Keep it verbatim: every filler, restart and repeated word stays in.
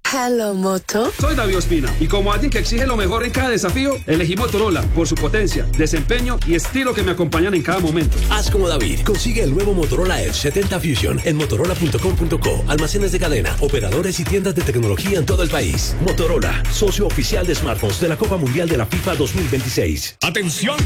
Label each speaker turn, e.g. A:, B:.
A: Hello, Moto.
B: Soy David Ospina y como alguien que exige lo mejor en cada desafío, elegí Motorola por su potencia, desempeño y estilo que me acompañan en cada momento.
C: Haz como David. Consigue el nuevo Motorola Edge setenta Fusion en motorola punto com punto co. Almacenes de cadena, operadores y tiendas de tecnología en todo el país. Motorola, socio oficial de smartphones de la Copa Mundial de la FIFA dos mil veintiséis.
D: ¡Atención,